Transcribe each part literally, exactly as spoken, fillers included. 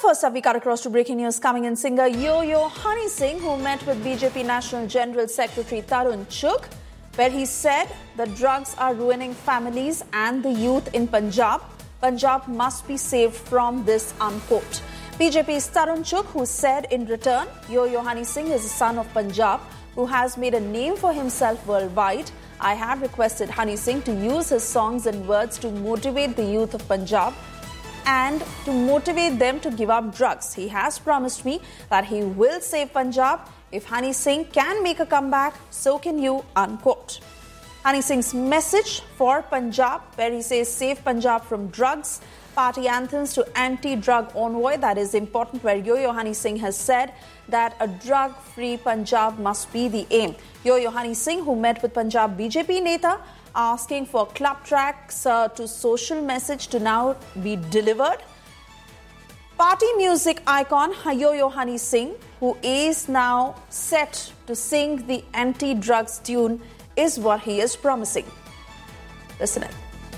first up, we cut across to breaking news coming in. Singer Yo-Yo Honey Singh, who met with B J P National General Secretary Tarun Chugh, where he said that drugs are ruining families and the youth in Punjab. Punjab must be saved from this, unquote. B J P's Tarun Chugh, who said in return, Yo-Yo Honey Singh is a son of Punjab who has made a name for himself worldwide. I had requested Honey Singh to use his songs and words to motivate the youth of Punjab and to motivate them to give up drugs. He has promised me that he will save Punjab. If Honey Singh can make a comeback, so can you, unquote. Honey Singh's message for Punjab, where he says save Punjab from drugs, party anthems to anti-drug envoy, that is important, where Yo-Yo Honey Singh has said that a drug-free Punjab must be the aim. Yo-Yo Honey Singh, who met with Punjab B J P Neta, asking for club tracks uh, to social message to now be delivered. Party music icon Yo-Yo Honey Singh, who is now set to sing the anti-drugs tune, is what he is promising. Listen in.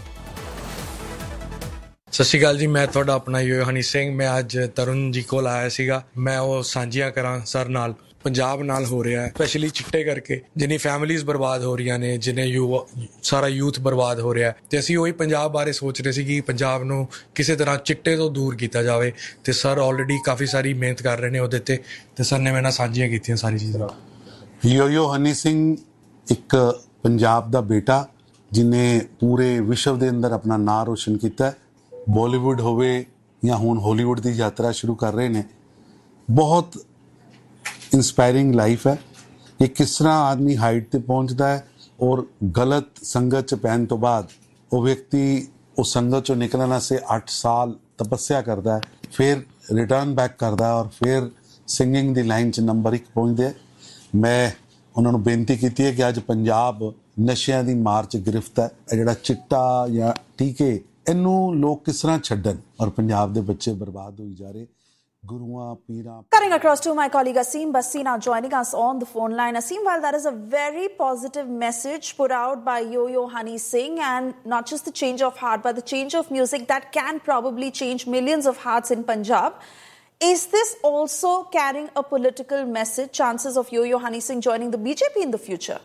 ਸਤਿ ਸ਼੍ਰੀ ਅਕਾਲ ਜੀ, ਮੈਂ ਤੁਹਾਡਾ ਆਪਣਾ ਯੋ ਹਨੀ ਸਿੰਘ। ਮੈਂ ਅੱਜ ਤਰੁਣ ਜੀ ਕੋਲ ਆਇਆ ਸੀਗਾ। ਮੈਂ ਉਹ ਸਾਂਝੀਆਂ ਕਰਾਂ ਸਰ ਨਾਲ ਪੰਜਾਬ ਨਾਲ ਹੋ ਰਿਹਾ ਹੈ, ਸਪੈਸ਼ਲੀ ਚਿੱਟੇ ਕਰਕੇ ਜਿੰਨੀ ਫੈਮਿਲੀਜ਼ ਬਰਬਾਦ ਹੋ ਰਹੀਆਂ ਨੇ, ਜਿੰਨੇ ਯੂ ਸਾਰਾ ਯੂਥ ਬਰਬਾਦ ਹੋ ਰਿਹਾ, ਤੇ ਅਸੀਂ ਉਹੀ ਪੰਜਾਬ ਬਾਰੇ ਸੋਚ ਰਹੇ ਸੀ ਕਿ ਪੰਜਾਬ ਨੂੰ ਕਿਸੇ ਤਰ੍ਹਾਂ ਚਿੱਟੇ ਤੋਂ ਦੂਰ ਕੀਤਾ ਜਾਵੇ, ਤੇ ਸਰ ਆਲਰੇਡੀ ਕਾਫੀ ਸਾਰੀ ਮਿਹਨਤ ਕਰ ਰਹੇ ਨੇ ਉਹਦੇ ਤੇ ਤੇ ਸਰ ਨੇ ਮੇਰੇ ਨਾਲ ਸਾਂਝੀਆਂ ਕੀਤੀਆਂ ਸਾਰੀ ਚੀਜ਼ਾਂ। ਯੋ-ਯੋ ਹਨੀ ਸਿੰਘ ਇੱਕ ਪੰਜਾਬ ਦਾ ਬੇਟਾ ਜਿਹਨੇ ਪੂਰੇ ਵਿਸ਼ਵ ਦੇ ਅੰਦਰ ਆਪਣਾ ਨਾਂ ਰੋਸ਼ਨ ਕੀਤਾ। ਬੋਲੀਵੁੱਡ ਹੋਵੇ ਜਾਂ ਹੁਣ ਹਾਲੀਵੁੱਡ ਦੀ ਯਾਤਰਾ ਸ਼ੁਰੂ ਕਰ ਰਹੇ ਨੇ। ਬਹੁਤ ਇੰਸਪਾਇਰਿੰਗ ਲਾਈਫ ਹੈ ਕਿ ਕਿਸ ਤਰ੍ਹਾਂ ਆਦਮੀ ਹਾਈਟ ਤੇ ਪਹੁੰਚਦਾ ਹੈ ਔਰ ਗਲਤ ਸੰਗਤ 'ਚ ਪੈਣ ਤੋਂ ਬਾਅਦ ਉਹ ਵਿਅਕਤੀ ਉਸ ਸੰਗਤ 'ਚੋਂ ਨਿਕਲਣ ਵਾਸਤੇ ਅੱਠ ਸਾਲ ਤਪੱਸਿਆ ਕਰਦਾ ਹੈ, ਫਿਰ ਰਿਟਰਨ ਬੈਕ ਕਰਦਾ ਔਰ ਫਿਰ ਸਿੰਗਿੰਗ ਦੀ ਲਾਈਨ 'ਚ ਨੰਬਰ ਇੱਕ ਪਹੁੰਚਦੇ। ਮੈਂ ਉਹਨਾਂ ਨੂੰ ਬੇਨਤੀ ਕੀਤੀ ਹੈ ਕਿ ਅੱਜ ਪੰਜਾਬ ਨਸ਼ਿਆਂ ਦੀ ਮਾਰ 'ਚ ਗ੍ਰਿਫਤ ਹੈ। ਇਹ ਜਿਹੜਾ ਚਿੱਟਾ ਜਾਂ ਟੀਕੇ ਇਹਨੂੰ ਲੋਕ ਕਿਸ ਤਰ੍ਹਾਂ ਛੱਡਣ ਔਰ ਪੰਜਾਬ ਦੇ ਬੱਚੇ ਬਰਬਾਦ ਹੋਈ ਜਾ ਰਹੇ। Cutting across to my colleague Asim Bassi now joining us on the phone line. Asim, while that is a very positive message put out by Yo-Yo Honey Singh, and not just the change of heart but the change of music that can probably change millions of hearts in Punjab, is this also carrying a political message, chances of Yo-Yo Honey Singh joining the B J P in the future?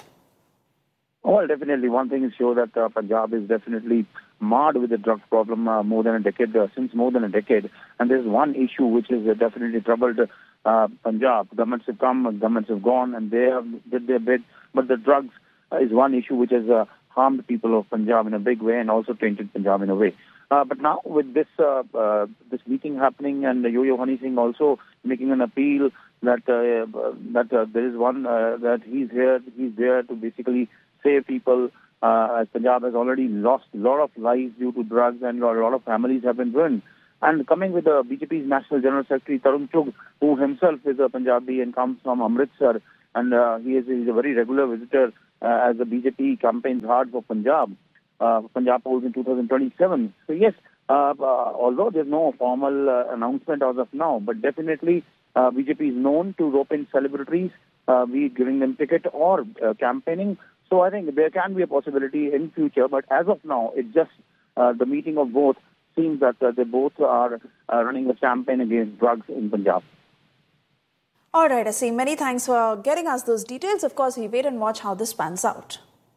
Well, definitely. One thing is sure that uh, Punjab is definitely marred with the drug problem uh, more than a decade, uh, since more than a decade. And there's one issue which has uh, definitely troubled uh, Punjab. Governments have come, governments have gone, and they have did their bit. But the drugs uh, is one issue which has uh, harmed people of Punjab in a big way and also tainted Punjab in a way. Uh, but now with this uh, uh, this meeting happening and Yo-Yo Honey Singh also making an appeal that uh, that uh, there is one uh, that he's here, he's there to basically save people. Uh, as Punjab has already lost a lot of lives due to drugs and a lot of families have been ruined. And coming with the B J P's National General Secretary Tarun Chugh, who himself is a Punjabi and comes from Amritsar, and uh, he is he's a very regular visitor uh, as the B J P campaigns hard for Punjab. Uh, Punjab polls in two thousand twenty-seven. So yes, uh, uh, although there's no formal uh, announcement as of now, but definitely uh, B J P is known to rope in celebrities, uh, be it giving them ticket or uh, campaigning. So I think there can be a possibility in future, but as of now, it's just uh, the meeting of both seems that uh, they both are uh, running a campaign against drugs in Punjab. All right, Asim, many thanks for getting us those details. Of course, we wait and watch how this pans out.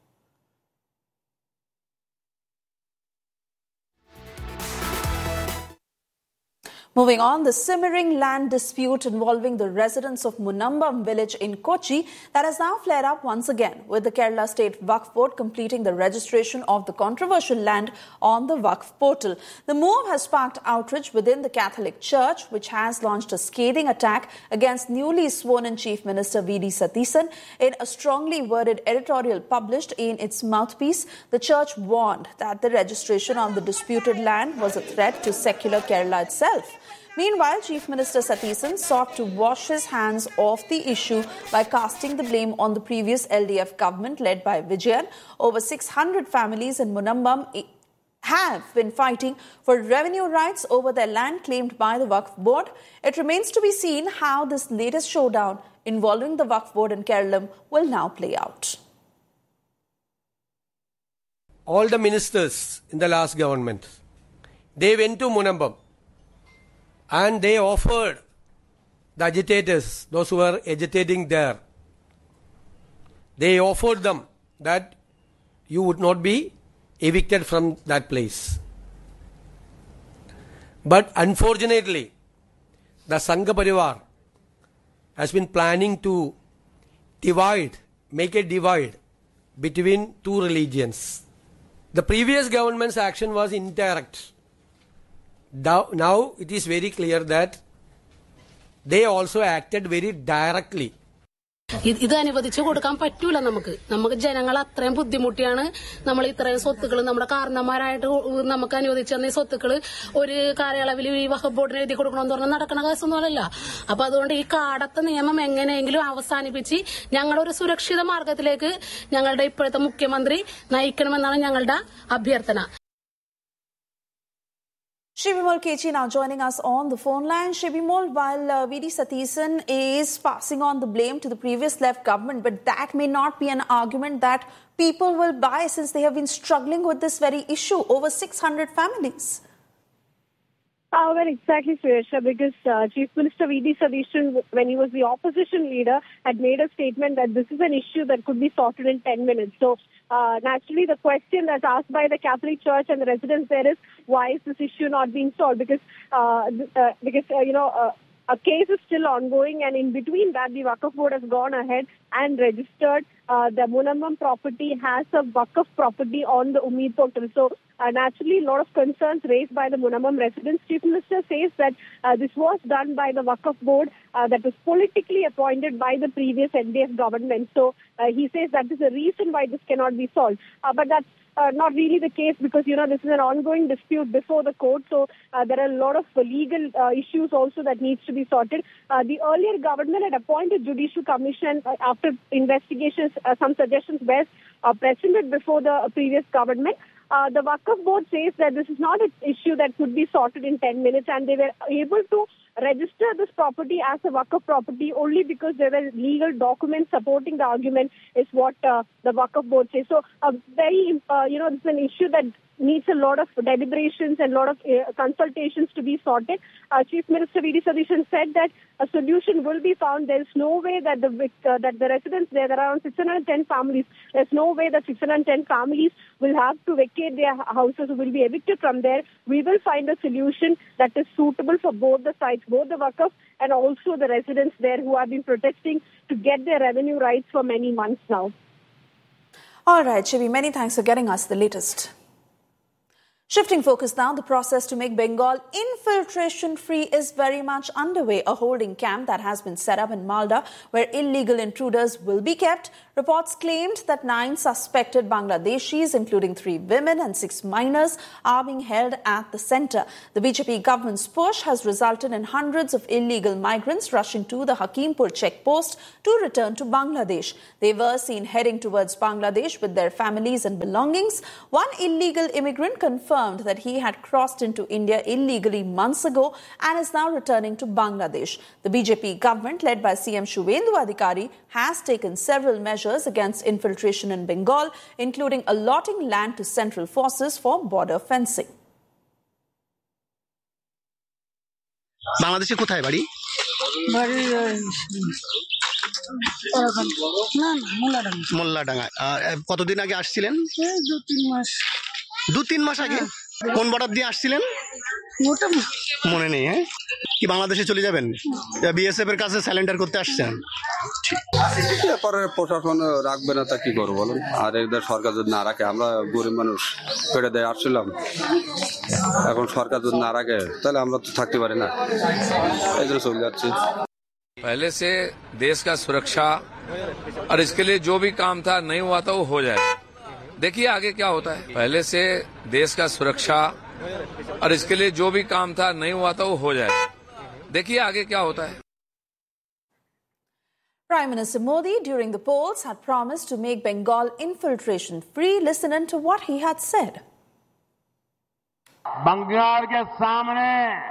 Moving on, the simmering land dispute involving the residents of Munambam village in Kochi that has now flared up once again, with the Kerala State Waqf Board completing the registration of the controversial land on the Waqf portal. The move has sparked outrage within the Catholic Church, which has launched a scathing attack against newly sworn-in Chief Minister V D Satheesan. In a strongly worded editorial published in its mouthpiece, the Church warned that the registration of the disputed land was a threat to secular Kerala itself. Meanwhile, Chief Minister Satheesan sought to wash his hands off the issue by casting the blame on the previous L D F government led by Vijayan. Over six hundred families in Munambam have been fighting for revenue rights over their land claimed by the Waqf Board. It remains to be seen how this latest showdown involving the Waqf Board in Kerala will now play out. All the ministers in the last government, they went to Munambam. And they offered the agitators, those who were agitating there, they offered them that you would not be evicted from that place. But unfortunately, the Sangha Parivar has been planning to divide, make a divide between two religions. The previous government's action was indirect. Now, now it is very clear that they also acted very directly. ഇത് അനുവദിച്ചു കൊടുക്കാൻ പറ്റൂല. നമുക്ക് നമുക്ക് ജനങ്ങൾ അത്രയും ബുദ്ധിമുട്ടിയാണ് നമ്മൾ ഇത്രയും സ്വത്തുക്കൾ നമ്മുടെ കാരണന്മാരായിട്ട് നമുക്ക് അനുവദിച്ചു തന്ന ഈ സ്വത്തുക്കൾ ഒരു കാലയളവിൽ ഈ വഖഫ് ബോർഡിന് എഴുതി കൊടുക്കണമെന്ന് പറഞ്ഞാൽ നടക്കണ കേസൊന്നുമല്ല. അപ്പൊ അതുകൊണ്ട് ഈ കാടത്തെ നിയമം എങ്ങനെയെങ്കിലും അവസാനിപ്പിച്ച് ഞങ്ങളൊരു സുരക്ഷിത മാർഗത്തിലേക്ക് ഞങ്ങളുടെ ഇപ്പോഴത്തെ മുഖ്യമന്ത്രി നയിക്കണമെന്നാണ് ഞങ്ങളുടെ അഭ്യർത്ഥന. Shri Bimal Kechi now joining us on the phone line. Shri Bimal, while uh, V D Satheesan is passing on the blame to the previous left government, but that may not be an argument that people will buy since they have been struggling with this very issue. Over six hundred families. Uh, well, exactly, Suresha, because uh, Chief Minister V D Satheesan, when he was the opposition leader, had made a statement that this is an issue that could be sorted in ten minutes. So, uh, naturally, the question that's asked by the Catholic Church and the residents there is, why is this issue not being solved? Because, uh, uh, because uh, you know, uh, a case is still ongoing, and in between that, the Waqf Board has gone ahead and registered uh, the Munamam property has a Waqf property on the Umeed portal. So, uh, naturally, a lot of concerns raised by the Munamam residents. Chief Minister says that uh, this was done by the Waqf Board uh, that was politically appointed by the previous N D F government. So, uh, he says that is the reason why this cannot be solved. Uh, but that's Uh, not really the case, because, you know, this is an ongoing dispute before the court. So uh, there are a lot of legal uh, issues also that needs to be sorted. Uh, the earlier government had appointed Judicial Commission uh, after investigations. Uh, some suggestions were uh, presented before the previous government. Uh, the Waqf Board says that this is not an issue that could be sorted in ten minutes, and they were able to register this property as a Waqf property only because there were legal documents supporting the argument, is what uh, the Waqf Board says. So, a very, uh, you know, this is an issue that needs a lot of deliberations and a lot of uh, consultations to be sorted. Uh, Chief Minister V D Satheesan said that a solution will be found. There is no way that the uh, that the residents there, there are around six hundred ten families. There is no way that six hundred ten families will have to vacate their houses or will be evicted from there. We will find a solution that is suitable for both the sides, both the Waqf and also the residents there who have been protesting to get their revenue rights for many months now. All right, Shivi, many thanks for getting us the latest. Shifting focus now, the process to make Bengal infiltration-free is very much underway. A holding camp that has been set up in Malda, where illegal intruders will be kept. Reports claimed that nine suspected Bangladeshis, including three women and six minors, are being held at the centre. The B J P government's push has resulted in hundreds of illegal migrants rushing to the Hakimpur checkpost to return to Bangladesh. They were seen heading towards Bangladesh with their families and belongings. One illegal immigrant confirmed that he had crossed into India illegally months ago and is now returning to Bangladesh. The B J P government, led by C M Shuvendu Adhikari, has taken several measures against infiltration in Bengal, including allotting land to central forces for border fencing. বাংলাদেশে কোথায় বাড়ি? বাড়ি না মোল্লাডাঙ্গা। মোল্লাডাঙ্গা। কতদিন আগে আসছিলেন? দু তিন মাস। দু তিন মাস আগে? কোন বর্ডার দিয়ে আসছিলেন? মোটা মনে নেই। হ্যাঁ, কি বাংলাদেশে চলে যাবেন? বিএসএফ এর কাছে স্যালেন্ডার করতে আসছেন? এরপরে প্রশাসন রাখবে না, তা কি করবো বলুন? আর এদের সরকার যদি না রাখে, আমরা গরিব মানুষ পেটে দিয়ে আসছিলাম, এখন সরকার যদি না রাখে তাহলে আমরা তো থাকতে পারি না, এই জন্য চলে যাচ্ছি। पहले से देश का सुरक्षा और इसके लिए जो भी काम था नहीं हुआ था वो हो जाए। देखिए आगे क्या होता है। पहले से देश का सुरक्षा और इसके लिए जो भी काम था नहीं हुआ था वो हो जाए। देखिए आगे क्या होता है। Prime Minister Modi, during the polls, had promised to make Bengal infiltration free. Listen in to what he had said. Bengal के सामने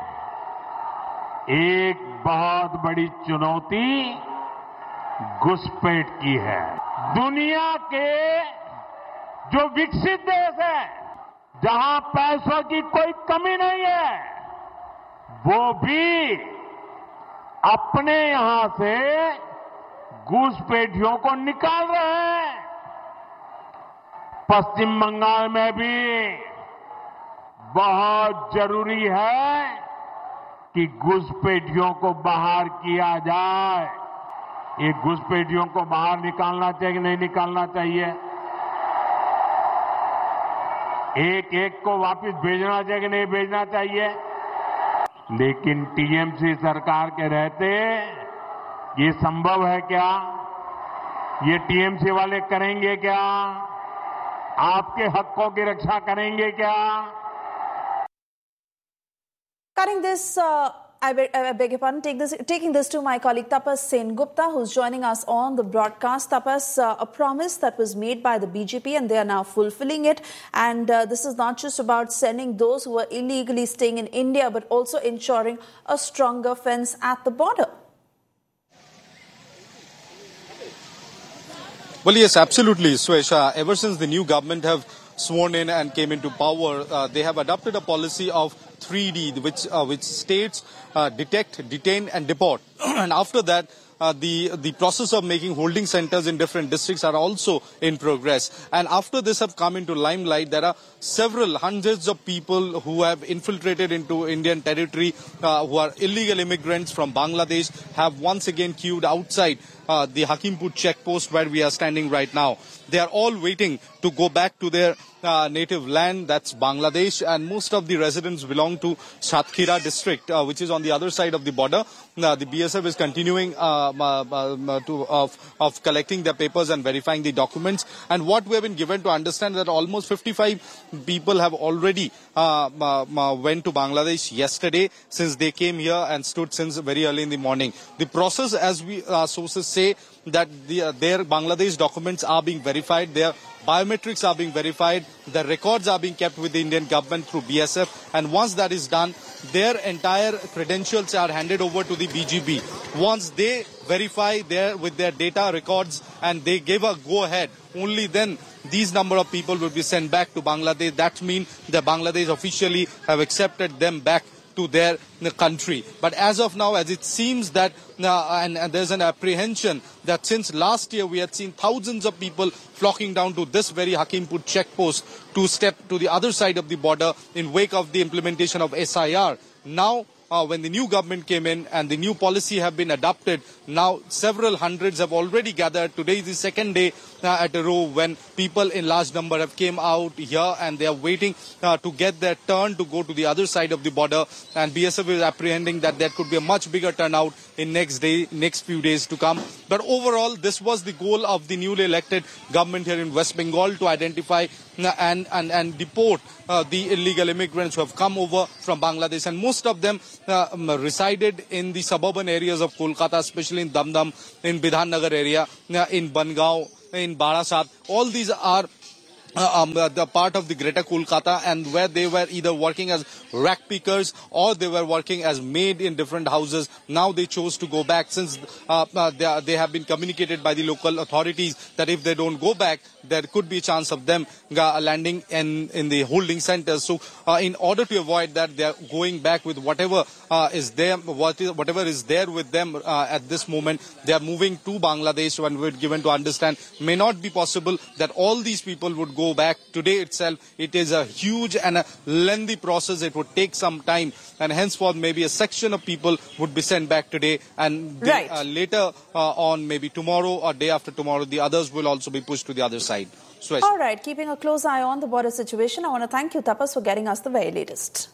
एक बहुत बड़ी चुनौती घुसपैठ की है। दुनिया के जो विकसित देश है, जहां पैसों की कोई कमी नहीं है, वो भी अपने यहां से घुसपैठियों को निकाल रहे हैं। पश्चिम बंगाल में भी बहुत जरूरी है कि घुसपैठियों को बाहर किया जाए। ये घुसपैठियों को बाहर निकालना चाहिए कि नहीं निकालना चाहिए? एक एक को वापस भेजना चाहिए कि नहीं भेजना चाहिए? लेकिन टीएमसी सरकार के रहते ये संभव है क्या? ये टीएमसी वाले करेंगे क्या? आपके हकों की रक्षा करेंगे क्या? Cutting this, uh, I, beg, I beg your pardon, take this, taking this to my colleague Tapas Sengupta, who's joining us on the broadcast. Tapas, uh, a promise that was made by the B J P and they are now fulfilling it. And uh, this is not just about sending those who are illegally staying in India, but also ensuring a stronger fence at the border. Well, yes, absolutely, Swesha. Ever since the new government have sworn in and came into power, uh, they have adopted a policy of three D, which uh, which states uh, detect, detain and deport. And after that, uh, the the process of making holding centers in different districts are also in progress. And after this have come into limelight, there are several hundreds of people who have infiltrated into Indian territory, uh, who are illegal immigrants from Bangladesh, have once again queued outside uh, the Hakimpur checkpost where we are standing right now. They are all waiting to go back to their uh, native land, that's Bangladesh, and most of the residents belong to Satkhira district, uh, which is on the other side of the border. Uh, the B S F is continuing uh, uh, uh, to, of, of collecting their papers and verifying the documents. And what we have been given to understand that almost fifty-five people have already uh, uh, went to Bangladesh yesterday, since they came here and stood since very early in the morning. The process, as we uh, sources say, that the, uh, their Bangladesh documents are being verified, their biometrics are being verified, the records are being kept with the Indian government through B S F, and once that is done, their entire credentials are handed over to the B G P. Once they verify their with their data records and they give a go-ahead, only then these number of people will be sent back to Bangladesh. That means that Bangladesh officially have accepted them back to their country. But as of now, as it seems that uh, and, and there's an apprehension that since last year we had seen thousands of people flocking down to this very Hakimpur checkpost to step to the other side of the border in wake of the implementation of S I R. Now, uh, when the new government came in and the new policy have been adopted, now several hundreds have already gathered. Today is the second day uh, at a row when people in large number have came out here and they are waiting uh, to get their turn to go to the other side of the border. And B S F is apprehending that there could be a much bigger turnout in next day, next few days to come. But overall, this was the goal of the newly elected government here in West Bengal, to identify and, and, and deport uh, the illegal immigrants who have come over from Bangladesh. And most of them uh, um, resided in the suburban areas of Kolkata, especially in Damdam, in Bidhan Nagar area, uh, in Bangaon, in Barasat. All these are Uh, um, uh, the part of the Greater Kolkata, and where they were either working as rack pickers or they were working as maid in different houses. Now they chose to go back, since uh, uh, they, are, they have been communicated by the local authorities that if they don't go back, there could be a chance of them uh, landing in, in the holding centers. So uh, in order to avoid that, they are going back with whatever uh, is there, what is, whatever is there with them uh, at this moment. They are moving to Bangladesh, and we're given to understand may not be possible that all these people would go Go back today itself. It is a huge and a lengthy process. It would take some time, and henceforth maybe a section of people would be sent back today, and they, right. uh, later uh, on, maybe tomorrow or day after tomorrow, the others will also be pushed to the other side. So, all right, keeping a close eye on the border situation, I want to thank you, Tapas, for getting us the very latest.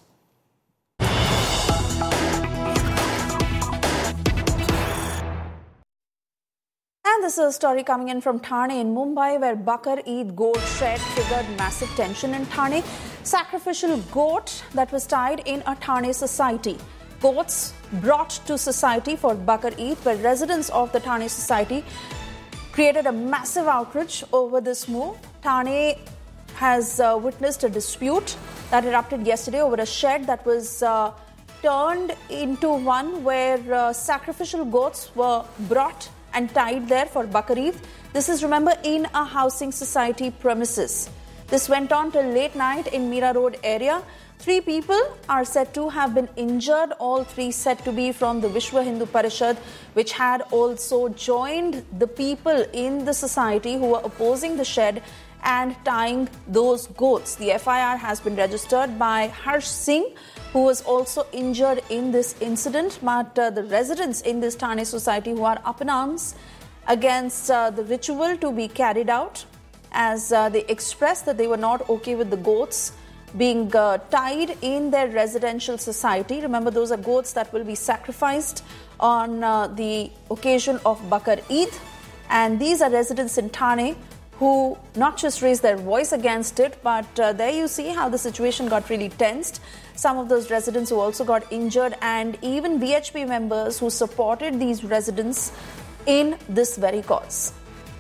And this is a story coming in from Thane in Mumbai, where Bakar Eid goat shed triggered massive tension in Thane. Sacrificial goat that was tied in a Thane society. Goats brought to society for Bakar Eid, where residents of the Thane society created a massive outrage over this move. Thane has uh, witnessed a dispute that erupted yesterday over a shed that was uh, turned into one where uh, sacrificial goats were brought and tied there for Bakar Eid. This is, remember, in a housing society premises. This went on till late night in Mira Road area. Three people are said to have been injured, all three said to be from the Vishwa Hindu Parishad, which had also joined the people in the society who were opposing the shed and tying those goats. The F I R has been registered by Harsh Singh, who was also injured in this incident. But uh, the residents in this Thane society who are up in arms against uh, the ritual to be carried out, as uh, they expressed that they were not okay with the goats being uh, tied in their residential society. Remember, those are goats that will be sacrificed on uh, the occasion of Bakar Eid. And these are residents in Thane who not just raised their voice against it, but uh, there you see how the situation got really tensed. Some of those residents who also got injured, and even B H P members who supported these residents in this very cause.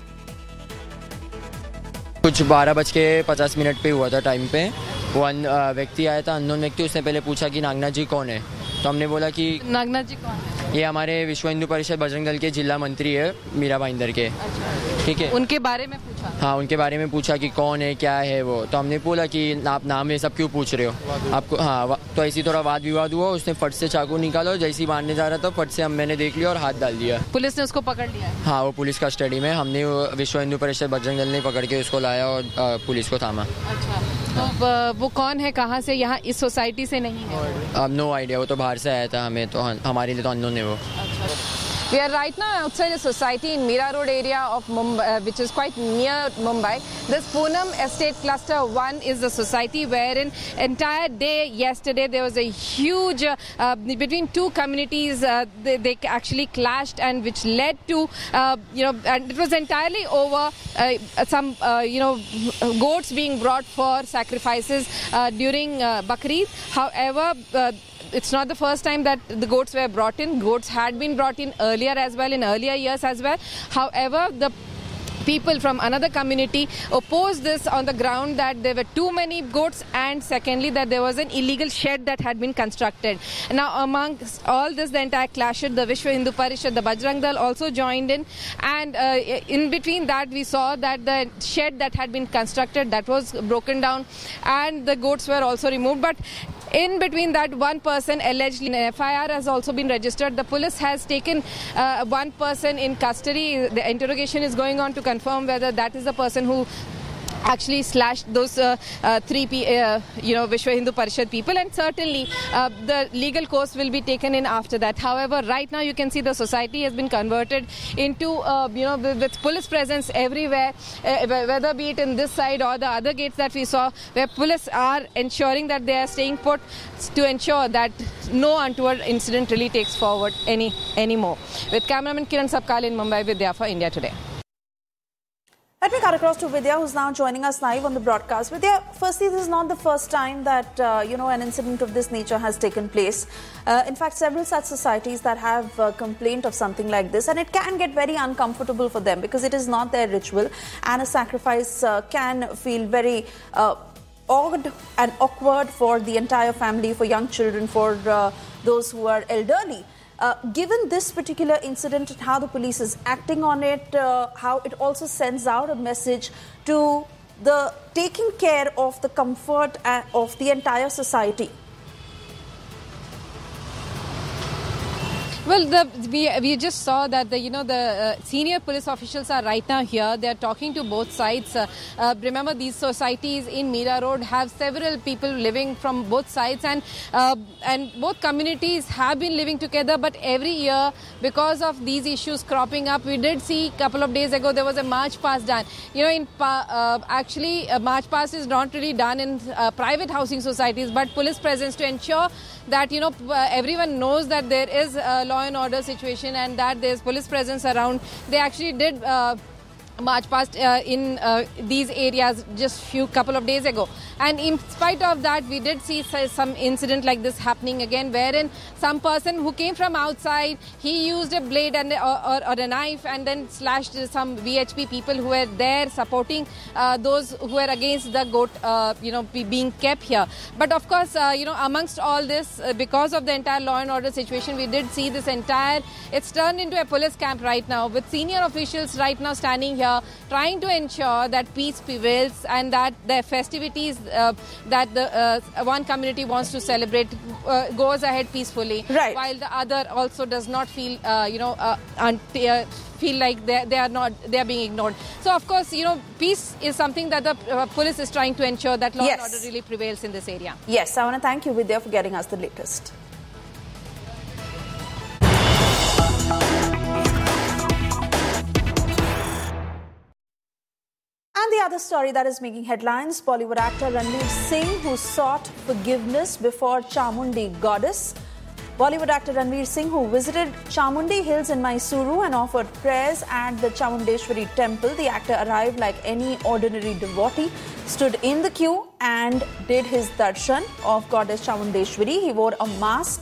कुछ बारह बज के पचास minute पे हुआ था time पे। वो व्यक्ति आया था, अननोन व्यक्ति। उसने पहले पूछा कि नागनाथ जी कौन है, तो हमने बोला कि नागनाथ जी कौन है? ये हमारे विश्व हिंदू परिषद बजरंग दल के जिला मंत्री है, मीरा भाईंदर के। ठीक है, उनके बारे में पूछा? हाँ, उनके बारे में पूछा कि कौन है, क्या है वो। तो हमने बोला कि आप नाम ये सब क्यों पूछ रहे हो आपको। हाँ, तो ऐसी थोड़ा वाद विवाद हुआ। उसने फट से चाकू निकाला, जैसे ही मारने जा रहा था फट से हम मैंने देख लिया और हाथ डाल दिया। पुलिस ने उसको पकड़ लिया? हाँ, वो पुलिस कस्टडी में। हमने विश्व हिंदू परिषद बजरंग दल ने पकड़ के उसको लाया और पुलिस को थामा। अच्छा, तो वो कौन है, कहाँ से? यहाँ इस सोसाइटी से नहीं है? अब नो आइडिया, वो तो बाहर से आया था, हमें तो हमारे लिए तो अननोन है वो। We are right now outside a society in Mira Road area of Mumbai, uh, which is quite near Mumbai. This Poonam Estate Cluster one is the society wherein entire day yesterday there was a huge uh, between two communities. Uh, they, they actually clashed, and which led to uh, you know, and it was entirely over uh, some uh, you know goats being brought for sacrifices uh, during uh, Bakar Eid. However, uh, it's not the first time that the goats were brought in. Goats had been brought in earlier as well, in earlier years as well. However, the people from another community opposed this on the ground that there were too many goats, and secondly that there was an illegal shed that had been constructed. Now, amongst all this, the entire clash, the Vishwa Hindu Parishad, the Bajrang Dal also joined in, and uh, in between that we saw that the shed that had been constructed, that was broken down, and the goats were also removed. But in between that, one person allegedly, an F I R has also been registered. The police has taken uh, one person in custody. The interrogation is going on to confirm whether that is the person who actually slashed those uh, uh, three, uh, you know, Vishwa Hindu Parishad people, and certainly uh, the legal course will be taken in after that. However, right now you can see the society has been converted into, uh, you know, with, with police presence everywhere, uh, whether be it in this side or the other gates that we saw, where police are ensuring that they are staying put to ensure that no untoward incident really takes forward any anymore. With cameraman Kiran Sapkal in Mumbai, Vidya for India Today. Let me cut across to Vidya, who's now joining us live on the broadcast. Vidya, firstly, this is not the first time that, uh, you know, an incident of this nature has taken place. Uh, in fact, several such societies that have uh, complained of something like this, and it can get very uncomfortable for them because it is not their ritual, and a sacrifice uh, can feel very uh, odd and awkward for the entire family, for young children, for uh, those who are elderly. Uh, given this particular incident, how the police is acting on it, uh, how it also sends out a message to the taking care of the comfort of the entire society. Well, the, we we just saw that the you know the uh, senior police officials are right now here. They are talking to both sides. Uh, uh, remember, these societies in Mira Road have several people living from both sides, and uh, and both communities have been living together. But every year, because of these issues cropping up, we did see a couple of days ago there was a march past done. You know, in uh, actually a march past is not really done in uh, private housing societies, but police presence to ensure that you know everyone knows that there is a law and order situation and that there is police presence around. They actually did uh, march past uh, in uh, these areas just few couple of days ago, and in spite of that we did see some incident like this happening again, wherein some person who came from outside, he used a blade and or, or, or a knife and then slashed some V H P people who were there supporting uh, those who were against the goat uh, you know being kept here. But of course uh, you know amongst all this, uh, because of the entire law and order situation, we did see this entire, it's turned into a police camp right now, with senior officials right now standing here uh, trying to ensure that peace prevails and that the festivities uh, that the uh, one community wants to celebrate uh, goes ahead peacefully, right. while the other also does not feel, uh, you know, uh, un- uh, feel like they they are not they are being ignored. So of course, you know, peace is something that the uh, police is trying to ensure that law yes. and order really prevails in this area. Yes, I want to thank you, Vidya, for getting us the latest. And the other story that is making headlines, Bollywood actor Ranveer Singh, who sought forgiveness before Chamundi goddess. Bollywood actor Ranveer Singh, who visited Chamundi Hills in Mysuru and offered prayers at the Chamundeshwari temple. The actor arrived like any ordinary devotee, stood in the queue and did his darshan of goddess Chamundeshwari. He wore a mask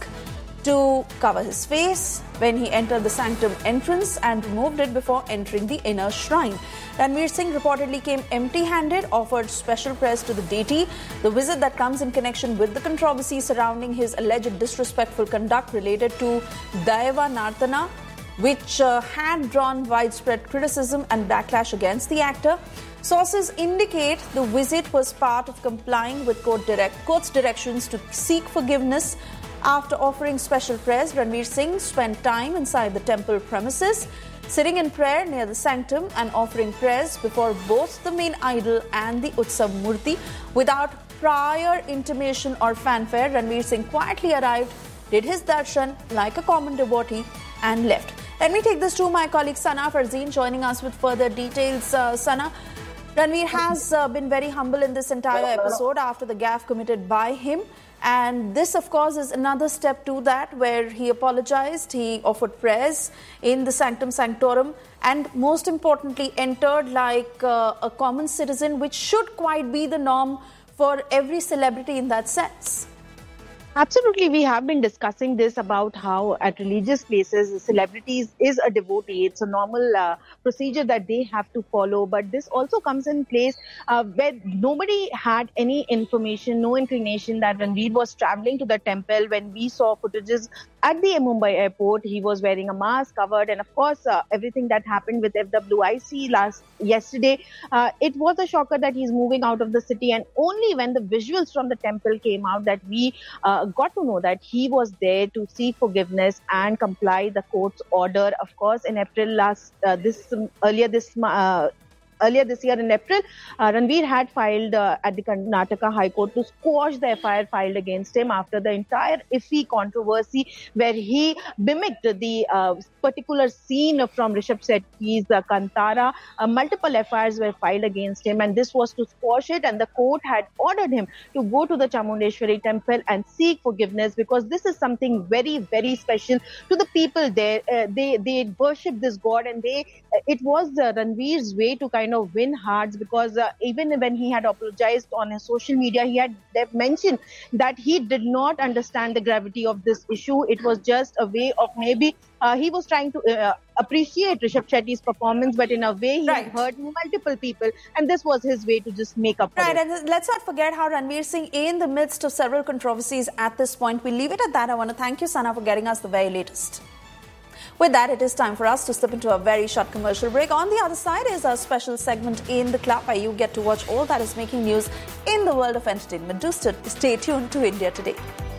to cover his face when he entered the sanctum entrance and removed it before entering the inner shrine. Ranveer Singh reportedly came empty-handed, offered special prayers to the deity. The visit that comes in connection with the controversy surrounding his alleged disrespectful conduct related to Daiva Nartana, which uh, had drawn widespread criticism and backlash against the actor. Sources indicate the visit was part of complying with court direct, court's directions to seek forgiveness. After offering special prayers, Ranveer Singh spent time inside the temple premises, sitting in prayer near the sanctum and offering prayers before both the main idol and the Utsav Murti. Without prior intimation or fanfare, Ranveer Singh quietly arrived, did his darshan like a common devotee and left. Let me take this to my colleague Sana Farzeen, joining us with further details. Uh, Sana, Ranveer has uh, been very humble in this entire episode after the gaffe committed by him. And this, of course, is another step to that, where he apologized, he offered prayers in the Sanctum Sanctorum, and most importantly, entered like uh, a common citizen, which should quite be the norm for every celebrity in that sense. Absolutely. We have been discussing this about how at religious places, celebrities is a devotee. It's a normal uh, procedure that they have to follow. But this also comes in place uh, where nobody had any information, no inclination that Ranveer was traveling to the temple. When we saw footages at the Mumbai airport, he was wearing a mask, covered. And of course, uh, everything that happened with F W I C last yesterday, uh, it was a shocker that he's moving out of the city. And only when the visuals from the temple came out that we uh, got to know that he was there to seek forgiveness and comply the court's order. Of course, in April last, uh, this um, earlier this uh, Earlier this year in April, uh, Ranveer had filed uh, at the Karnataka High Court to squash the F I R filed against him after the entire iffy controversy where he mimicked the uh, particular scene from Rishabh Shetty's uh, Kantara. Uh, multiple F I Rs were filed against him, and this was to squash it, and the court had ordered him to go to the Chamundeshwari temple and seek forgiveness, because this is something very, very special to the people there. Uh, they, they worship this god, and they uh, it was uh, Ranveer's way to kind of win hearts, because uh, even when he had apologized on his social media, he had mentioned that he did not understand the gravity of this issue. It was just a way of maybe uh, he was trying to uh, appreciate Rishabh Shetty's performance, but in a way he right. had hurt multiple people, and this was his way to just make up for right, it. And let's not forget how Ranveer Singh, in the midst of several controversies at this point, we'll leave it at that. I want to thank you, Sana, for getting us the very latest. With that, it is time for us to slip into a very short commercial break. On the other side is our special segment In the Club, where you get to watch all that is making news in the world of entertainment. Do st- stay tuned to India Today.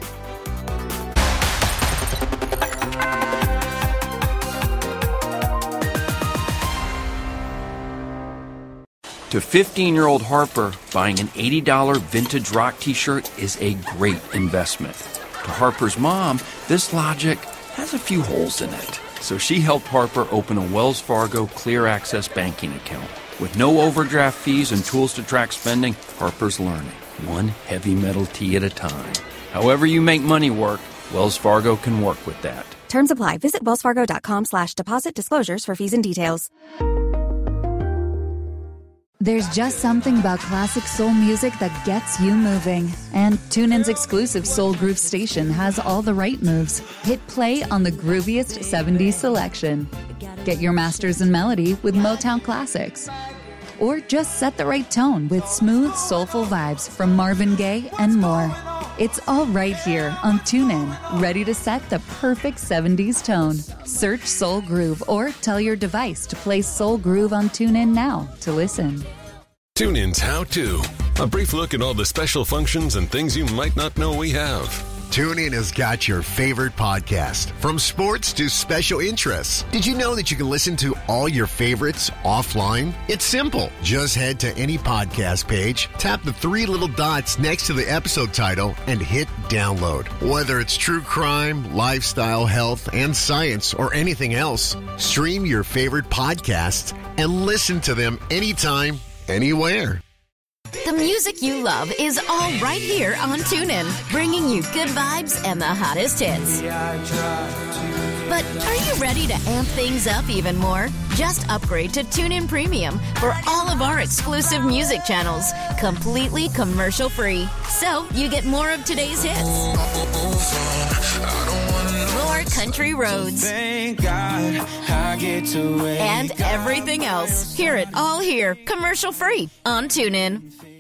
To fifteen-year-old Harper, buying an eighty dollars vintage rock t-shirt is a great investment. To Harper's mom, this logic has a few holes in it. So she helped Harper open a Wells Fargo Clear Access banking account. With no overdraft fees and tools to track spending, Harper's learning, one heavy metal tea at a time. However you make money work, Wells Fargo can work with that. Terms apply. Visit wellsfargo.com slash deposit disclosures for fees and details. There's just something about classic soul music that gets you moving. And TuneIn's exclusive Soul Groove station has all the right moves. Hit play on the grooviest seventies selection. Get your masters in melody with Motown classics. Or just set the right tone with smooth, soulful vibes from Marvin Gaye and more. It's all right here on TuneIn, ready to set the perfect seventies tone. Search Soul Groove or tell your device to play Soul Groove on TuneIn now to listen. TuneIn's How To. A brief look at all the special functions and things you might not know we have. TuneIn has got your favorite podcast, from sports to special interests. Did you know that you can listen to all your favorites offline? It's simple. Just head to any podcast page, tap the three little dots next to the episode title, and hit download. Whether it's true crime, lifestyle, health, and science, or anything else, stream your favorite podcasts and listen to them anytime, anywhere. The music you love is all right here on TuneIn, bringing you good vibes and the hottest hits. But are you ready to amp things up even more? Just upgrade to TuneIn Premium for all of our exclusive music channels, completely commercial-free. So you get more of today's hits, more country roads, Thank God I get to wake and everything else. Hear it all here, commercial-free on TuneIn.